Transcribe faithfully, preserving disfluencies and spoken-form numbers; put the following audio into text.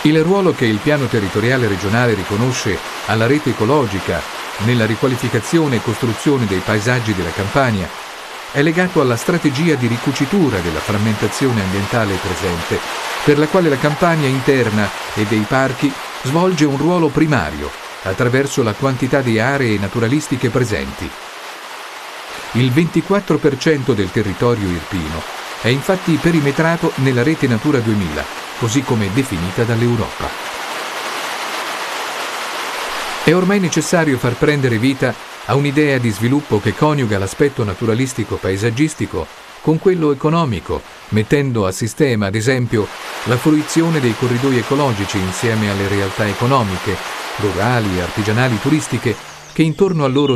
Il ruolo che il piano territoriale regionale riconosce alla rete ecologica nella riqualificazione e costruzione dei paesaggi della Campania è legato alla strategia di ricucitura della frammentazione ambientale presente, per la quale la Campania interna e dei parchi svolge un ruolo primario attraverso la quantità di aree naturalistiche presenti. Il ventiquattro per cento del territorio irpino è infatti perimetrato nella rete Natura duemila, così come definita dall'Europa. È ormai necessario far prendere vita a un'idea di sviluppo che coniuga l'aspetto naturalistico-paesaggistico con quello economico, mettendo a sistema, ad esempio, la fruizione dei corridoi ecologici insieme alle realtà economiche, rurali, artigianali, turistiche, che intorno a loro